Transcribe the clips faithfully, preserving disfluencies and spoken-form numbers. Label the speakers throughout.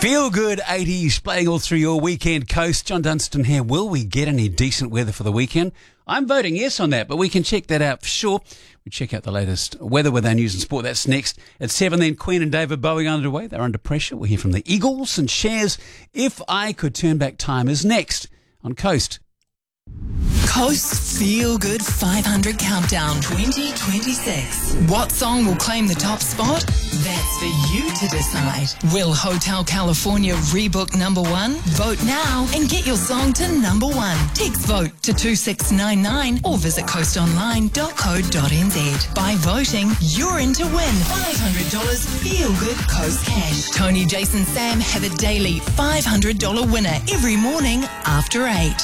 Speaker 1: Feel good eighties playing all through your weekend coast. John Dunstan here. Will we get any decent weather for the weekend? I'm voting yes on that, but we can check that out for sure. We check out the latest weather with our news and sport. That's next. At seven then, Queen and David Bowie underway. They're under pressure. We'll hear from the Eagles and Shares. If I Could Turn Back Time is next on Coast.
Speaker 2: Coast Feel Good five hundred Countdown twenty twenty-six. What song will claim the top spot? That's for you to decide. Will Hotel California rebook number one? Vote now and get your song to number one. Text vote to two six nine nine or visit coast online dot co dot n z. By voting, you're in to win five hundred dollars Feel Good Coast cash. Tony, Jason, Sam have a daily five hundred dollars winner every morning after eight.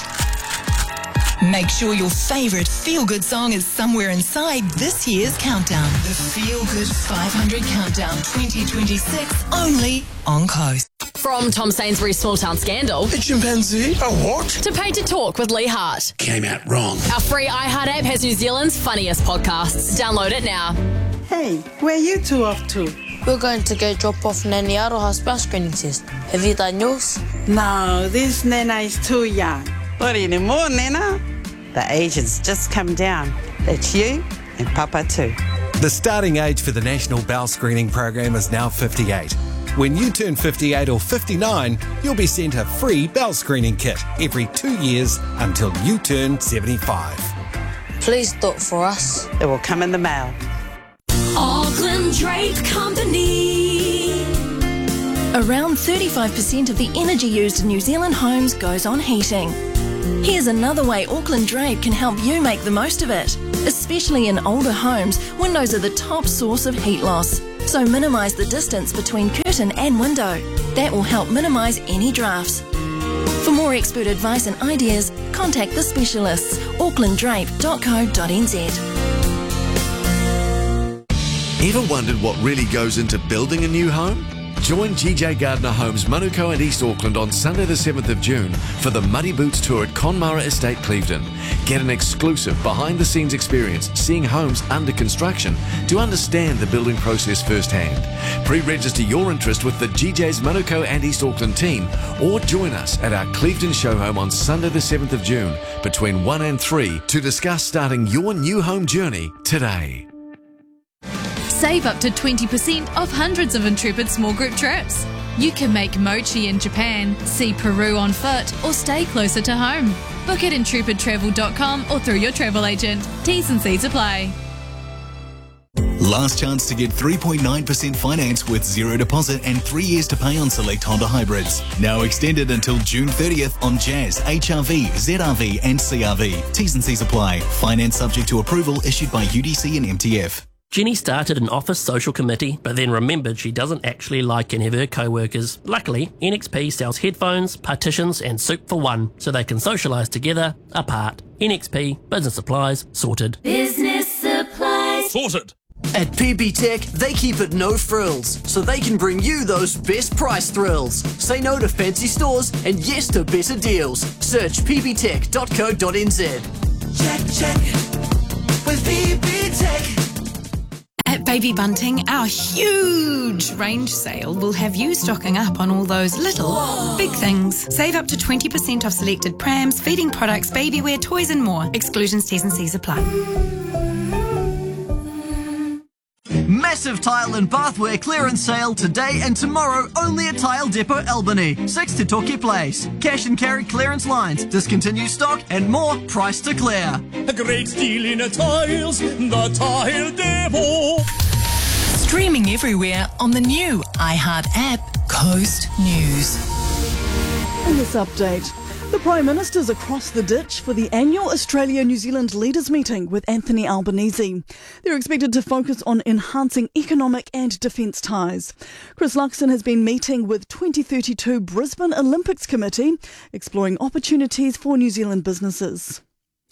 Speaker 2: Make sure your favourite feel-good song is somewhere inside this year's countdown. The Feel Good five hundred Countdown twenty twenty-six, only on Coast.
Speaker 3: From Tom Sainsbury's Small Town Scandal
Speaker 4: A chimpanzee? A what?
Speaker 3: to Paid to Talk with Lee Hart.
Speaker 4: Came out wrong.
Speaker 3: Our free iHeart app has New Zealand's funniest podcasts. Download it now.
Speaker 5: Hey, where are you two off to?
Speaker 6: We're going to go drop off Nanny Aroha's bus screening test. Have you done yours?
Speaker 5: No, this Nana is too young. Not anymore, Nana. The age has just come down. That's you and Papa too.
Speaker 7: The starting age for the National Bowel Screening Program is now fifty-eight. When you turn fifty-eight or fifty-nine, you'll be sent a free bowel screening kit every two years until you turn seventy-five.
Speaker 6: Please do it for us.
Speaker 5: It will come in the mail.
Speaker 8: Auckland Drape Company.
Speaker 9: Around thirty-five percent of the energy used in New Zealand homes goes on heating. Here's another way Auckland Drape can help you make the most of it. Especially in older homes, windows are the top source of heat loss. So minimise the distance between curtain and window. That will help minimise any drafts. For more expert advice and ideas, contact the specialists, auckland drape dot co dot n z.
Speaker 10: Ever wondered what really goes into building a new home? Join G J Gardner Homes Manukau and East Auckland on Sunday the seventh of June for the Muddy Boots Tour at Conmara Estate Clevedon. Get an exclusive behind-the-scenes experience seeing homes under construction to understand the building process firsthand. Pre-register your interest with the G J's Manukau and East Auckland team or join us at our Clevedon show home on Sunday the seventh of June between one and three to discuss starting your new home journey today.
Speaker 11: Save up to twenty percent off hundreds of Intrepid small group trips. You can make mochi in Japan, see Peru on foot, or stay closer to home. Book at intrepid travel dot com or through your travel agent. T's and C's apply.
Speaker 12: Last chance to get three point nine percent finance with zero deposit and three years to pay on select Honda hybrids. Now extended until June thirtieth on Jazz, H R V, Z R V and C R V. T's and C's apply. Finance subject to approval issued by U D C and M T F.
Speaker 13: Jenny started an office social committee, but then remembered she doesn't actually like any of her co-workers. Luckily, N X P sells headphones, partitions and soup for one, so they can socialise together, apart. N X P, business supplies, sorted.
Speaker 8: Business supplies.
Speaker 14: Sorted.
Speaker 15: At P B Tech, they keep it no frills, so they can bring you those best price thrills. Say no to fancy stores and yes to better deals. Search p b tech dot co dot n z.
Speaker 16: Check, check, with P B Tech.
Speaker 17: At Baby Bunting, our huge range sale will have you stocking up on all those little, Whoa. big things. Save up to twenty percent off selected prams, feeding products, baby wear, toys and more. Exclusions, T's and C's apply.
Speaker 18: Massive tile and bathware clearance sale today and tomorrow only at Tile Depot Albany, six to Torquay Place. Cash and carry clearance lines, discontinued stock and more price to clear.
Speaker 14: A great deal in a tiles, the Tile Depot.
Speaker 2: Streaming everywhere on the new iHeart app, Coast News.
Speaker 19: In this update, the Prime Minister's across the ditch for the annual Australia-New Zealand Leaders Meeting with Anthony Albanese. They're expected to focus on enhancing economic and defence ties. Chris Luxon has been meeting with twenty thirty-two Brisbane Olympics Committee, exploring opportunities for New Zealand businesses.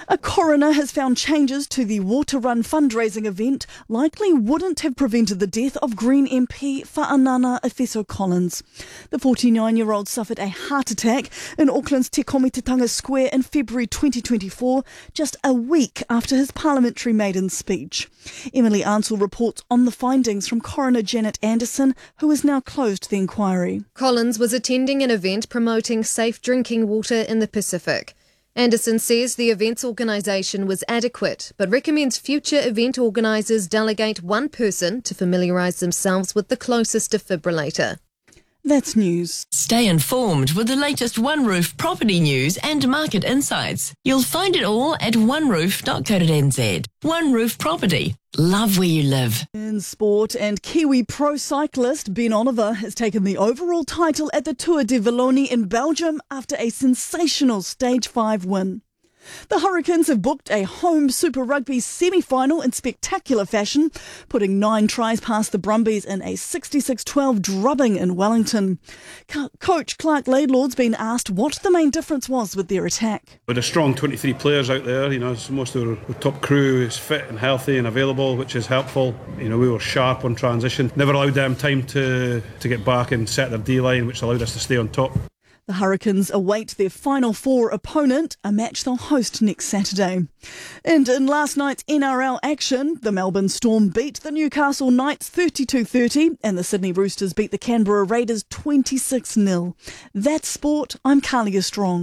Speaker 19: A coroner has found changes to the Water Run fundraising event likely wouldn't have prevented the death of Green M P Whaanana Efeso-Collins. The forty-nine-year-old suffered a heart attack in Auckland's Te Komitatanga Square in February twenty twenty-four, just a week after his parliamentary maiden speech. Emily Ansell reports on the findings from Coroner Janet Anderson, who has now closed the inquiry.
Speaker 20: Collins was attending an event promoting safe drinking water in the Pacific. Anderson says the event's organisation was adequate, but recommends future event organisers delegate one person to familiarise themselves with the closest defibrillator.
Speaker 19: That's news.
Speaker 21: Stay informed with the latest One Roof property news and market insights. You'll find it all at one roof dot co dot n z. One Roof Property. Love where you live.
Speaker 19: In sport, and Kiwi pro cyclist Ben Oliver has taken the overall title at the Tour de Wallonie in Belgium after a sensational Stage five win. The Hurricanes have booked a home Super Rugby semi-final in spectacular fashion, putting nine tries past the Brumbies in a sixty-six twelve drubbing in Wellington. Co- Coach Clark Laidlaw's been asked what the main difference was with their attack.
Speaker 22: With a strong twenty-three players out there, you know, most of the top crew is fit and healthy and available, which is helpful. You know, we were sharp on transition, never allowed them time to, to get back and set their D-line, which allowed us to stay on top.
Speaker 19: The Hurricanes await their Final Four opponent, a match they'll host next Saturday. And in last night's N R L action, the Melbourne Storm beat the Newcastle Knights thirty-two thirty and the Sydney Roosters beat the Canberra Raiders twenty-six nil. That's sport. I'm Carlia Strong.